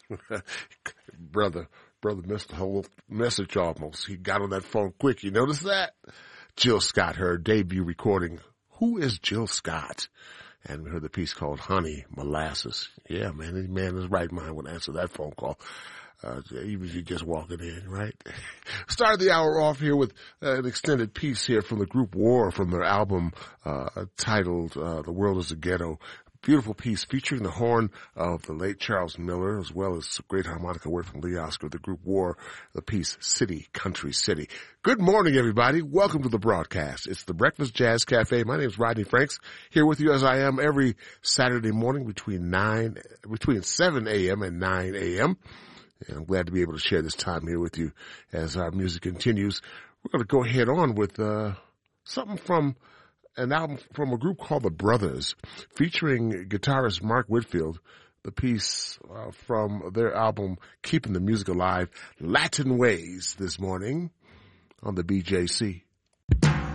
brother missed the whole message almost. He got on that phone quick. You notice that? Jill Scott, her debut recording. Who is Jill Scott? And we heard the piece called Honey Molasses. Yeah, man, any man in his right mind would answer that phone call. Even if you're just walking in, right? Started the hour off here with an extended piece here from the group War from their album titled The World is a Ghetto. Beautiful piece featuring the horn of the late Charles Miller, as well as great harmonica work from Lee Oscar, the group War, the piece City, Country City. Good morning, everybody. Welcome to the broadcast. It's the Breakfast Jazz Cafe. My name is Rodney Franks, here with you as I am every Saturday morning between 7 a.m. and 9 a.m. And I'm glad to be able to share this time here with you as our music continues. We're going to go head on with something from an album from a group called The Brothers, featuring guitarist Mark Whitfield, the piece from their album Keeping the Music Alive, Latin Ways, this morning on the BJC.